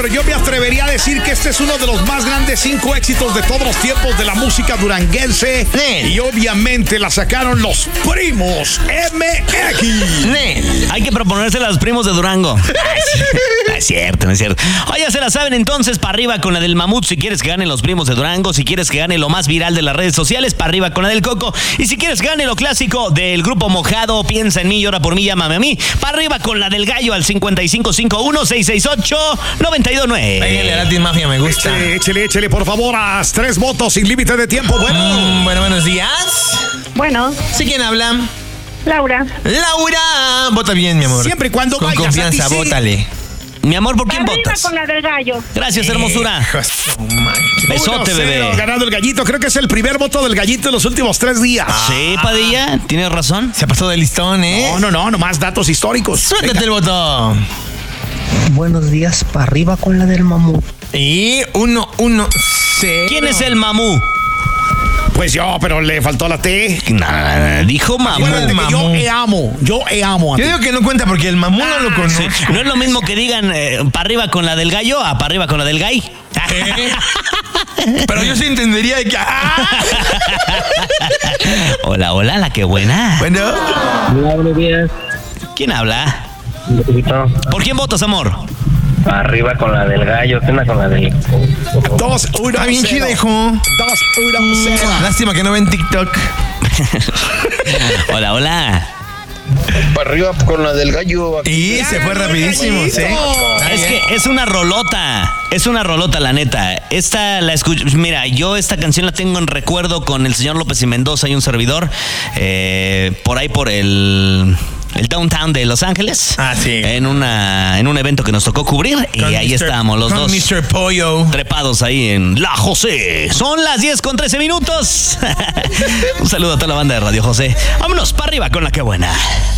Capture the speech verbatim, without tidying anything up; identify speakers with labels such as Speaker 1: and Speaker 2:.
Speaker 1: pero yo me atrevería a decir que este es uno de los más grandes cinco éxitos de todos los tiempos de la música duranguense.
Speaker 2: Nel.
Speaker 1: Y obviamente la sacaron los Primos M X.
Speaker 2: Nel.
Speaker 3: Hay que proponérsela a los primos de Durango. No es cierto, no es cierto. Oye, se la saben entonces, para arriba con la del Mamut si quieres que gane los primos de Durango, si quieres que gane lo más viral de las redes sociales, para arriba con la del Coco, y si quieres que gane lo clásico del grupo Mojado, piensa en mí, llora por mí, llámame a mí, para arriba con la del Gallo al cincuenta y cinco cincuenta y uno, seiscientos sesenta y ocho, noventa y dos nueve.
Speaker 2: Pégale a Latin Mafia, me gusta.
Speaker 1: Échale, échale, échale, por favor, a tres votos sin límite de tiempo. Bueno,
Speaker 2: Mm, bueno, buenos días.
Speaker 4: Bueno,
Speaker 2: ¿Sí quién habla?
Speaker 4: Laura.
Speaker 2: Laura. Vota bien, mi amor.
Speaker 1: Siempre y cuando
Speaker 2: Con
Speaker 1: vayas,
Speaker 2: confianza,
Speaker 1: a ti sí.
Speaker 2: bótale.
Speaker 3: Mi amor, ¿por quién
Speaker 4: Arriba
Speaker 3: votas?
Speaker 4: con la del gallo.
Speaker 3: Gracias, hermosura.
Speaker 2: Hijo de su madre.
Speaker 3: Besote,
Speaker 1: uno cero,
Speaker 3: bebé.
Speaker 1: ganando el Gallito. Creo que es el primer voto del Gallito en los últimos tres días.
Speaker 3: Sí, Padilla, tienes razón.
Speaker 2: Se pasó de listón, ¿eh?
Speaker 1: No, no, no, nomás datos históricos.
Speaker 2: Suéltate el voto.
Speaker 5: Buenos días, para arriba con la del Mamut.
Speaker 2: Y uno, uno, cero.
Speaker 3: ¿Quién es el Mamú?
Speaker 1: Pues yo, pero le faltó la T.
Speaker 3: No, no, no, no, dijo Mamú.
Speaker 1: Acuérdate que yo
Speaker 2: Mamú.
Speaker 1: he amo, yo he amo a
Speaker 2: Yo
Speaker 1: ti.
Speaker 2: digo que no cuenta porque el mamú no lo conoce.
Speaker 3: Sí, no es lo mismo que digan para arriba con la del gallo a para arriba con la del gay.
Speaker 2: ¿Eh? Pero yo sí entendería de que. ¡Ah!
Speaker 3: Hola, hola, la que buena.
Speaker 2: Bueno,
Speaker 5: Hola, buenos días.
Speaker 3: ¿Quién habla?
Speaker 5: Necesito
Speaker 3: ¿Por quién votas, amor?
Speaker 5: arriba con la del gallo, ¿qué onda con la del...?
Speaker 1: Dos, uno,
Speaker 2: está bien
Speaker 1: cero.
Speaker 2: chida, hijo.
Speaker 1: Dos, uno, cero.
Speaker 2: Lástima que no ven TikTok.
Speaker 3: Hola, hola.
Speaker 6: Para arriba con la del gallo.
Speaker 2: Y se fue rapidísimo, sí.
Speaker 3: Es que es una rolota. Es una rolota, la neta. Esta la escucho. Mira, yo esta canción la tengo en recuerdo con el señor López y Mendoza y un servidor. eh, por ahí por el. El downtown de Los Ángeles.
Speaker 2: Ah, sí.
Speaker 3: En una en un evento que nos tocó cubrir. Y
Speaker 2: Con
Speaker 3: ahí
Speaker 2: mister
Speaker 3: estábamos los
Speaker 2: con
Speaker 3: dos.
Speaker 2: mister Pollo.
Speaker 3: Trepados ahí en La José. Son las diez con trece minutos. Un saludo a toda la banda de Radio José. Vámonos para arriba con la que buena.